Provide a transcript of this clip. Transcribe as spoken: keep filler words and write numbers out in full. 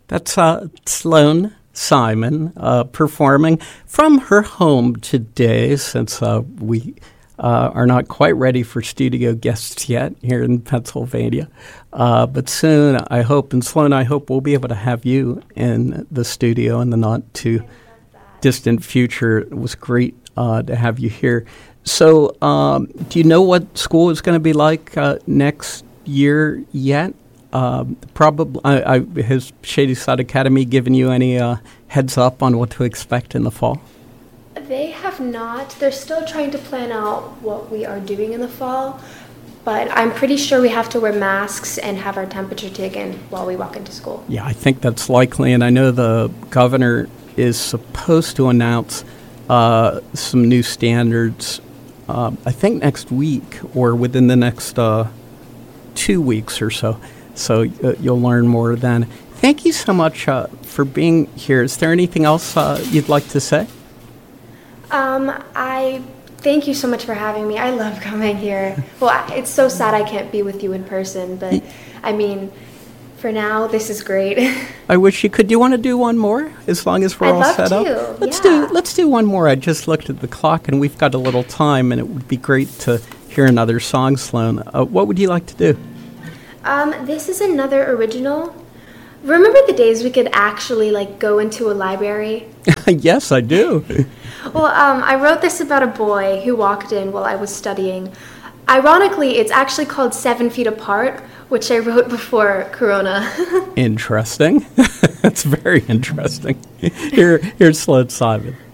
That's uh, Sloan Simon uh, performing from her home today, since uh, we uh, are not quite ready for studio guests yet here in Pennsylvania. Uh, but soon, I hope, and Sloan, I hope we'll be able to have you in the studio in the not too distant future. It was great uh, to have you here. So um, do you know what school is going to be like uh, next year yet? Um, probably, I, I, has Shady Side Academy given you any uh, heads up on what to expect in the fall? They have not. They're still trying to plan out what we are doing in the fall, but I'm pretty sure we have to wear masks and have our temperature taken while we walk into school. Yeah, I think that's likely, and I know the governor is supposed to announce uh, some new standards, uh, I think next week or within the next uh, two weeks or so. So uh, you'll learn more then. Thank you so much uh, for being here. Is there anything else uh, you'd like to say? Um, I thank you so much for having me. I love coming here. Well, I, it's so sad I can't be with you in person, but I mean, for now, this is great. I wish you could. Do you want to do one more, as long as we're I'd all love set to. up? Let's Yeah. do. Let's do one more. I just looked at the clock, and we've got a little time, and it would be great to hear another song, Sloan. Uh, what would you like to do? Um, this is another original. Remember the days we could actually like go into a library? Yes, I do. Well, um, I wrote this about a boy who walked in while I was studying. Ironically, it's actually called Seven Feet Apart, which I wrote before Corona. Interesting. That's very interesting. Here, here's Sloan Simon.